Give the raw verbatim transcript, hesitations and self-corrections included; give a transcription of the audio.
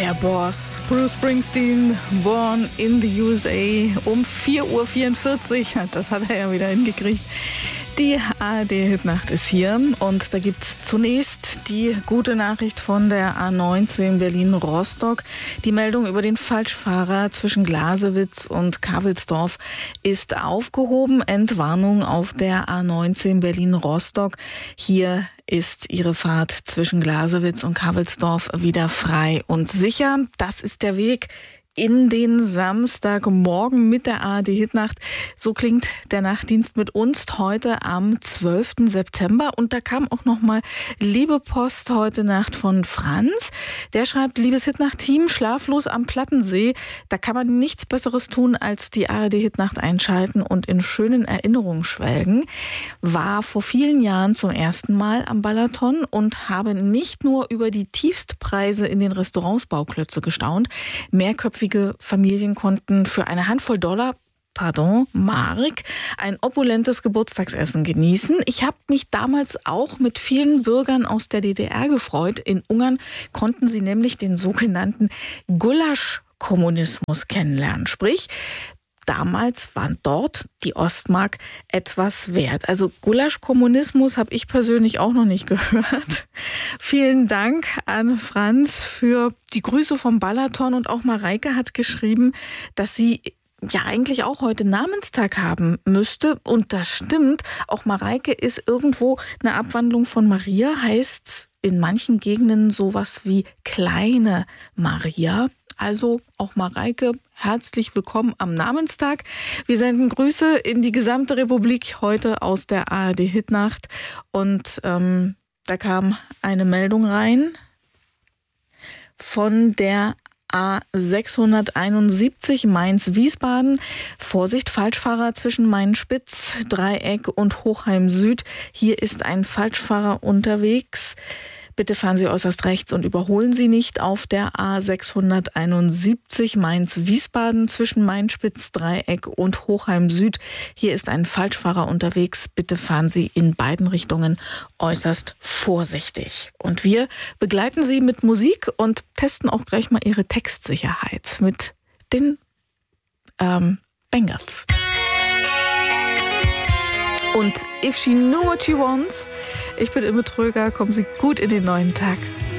Der Boss, Bruce Springsteen, born in the U S A, um vier Uhr vierundvierzig. Das hat er ja wieder hingekriegt. Die A R D-Hitnacht ist hier und da gibt's zunächst die gute Nachricht von der A neunzehn Berlin-Rostock. Die Meldung über den Falschfahrer zwischen Glasewitz und Kavelsdorf ist aufgehoben. Entwarnung auf der A neunzehn Berlin-Rostock. Hier ist Ihre Fahrt zwischen Glasewitz und Kavelsdorf wieder frei und sicher. Das ist der Weg in den Samstagmorgen mit der A R D-Hitnacht. So klingt der Nachtdienst mit uns heute am zwölften September. Und da kam auch nochmal liebe Post heute Nacht von Franz. Der schreibt: Liebes Hitnacht-Team, schlaflos am Plattensee. Da kann man nichts Besseres tun, als die A R D-Hitnacht einschalten und in schönen Erinnerungen schwelgen. War vor vielen Jahren zum ersten Mal am Balaton und habe nicht nur über die Tiefstpreise in den Restaurants Bauklötze gestaunt. Mehrköpfige Familien konnten für eine Handvoll Dollar, pardon, Mark, ein opulentes Geburtstagsessen genießen. Ich habe mich damals auch mit vielen Bürgern aus der D D R gefreut. In Ungarn konnten sie nämlich den sogenannten Gulasch-Kommunismus kennenlernen. Sprich, damals waren dort die Ostmark etwas wert. Also Gulasch-Kommunismus habe ich persönlich auch noch nicht gehört. Vielen Dank an Franz für die Grüße vom Balaton. Und auch Mareike hat geschrieben, dass sie ja eigentlich auch heute Namenstag haben müsste. Und das stimmt. Auch Mareike ist irgendwo eine Abwandlung von Maria, heißt in manchen Gegenden sowas wie kleine Maria. Also auch Mareike, herzlich willkommen am Namenstag. Wir senden Grüße in die gesamte Republik heute aus der A R D-Hitnacht. Und ähm, da kam eine Meldung rein von der A sechshunderteinundsiebzig Mainz-Wiesbaden. Vorsicht, Falschfahrer zwischen Mainspitz, Dreieck und Hochheim Süd. Hier ist ein Falschfahrer unterwegs. Bitte fahren Sie äußerst rechts und überholen Sie nicht auf der A sechshunderteinundsiebzig Mainz-Wiesbaden zwischen Mainspitz, Dreieck und Hochheim Süd. Hier ist ein Falschfahrer unterwegs. Bitte fahren Sie in beiden Richtungen äußerst vorsichtig. Und wir begleiten Sie mit Musik und testen auch gleich mal Ihre Textsicherheit mit den ähm, Bengals. Und If She Knew What She Wants. Ich bin Imme Tröger, kommen Sie gut in den neuen Tag.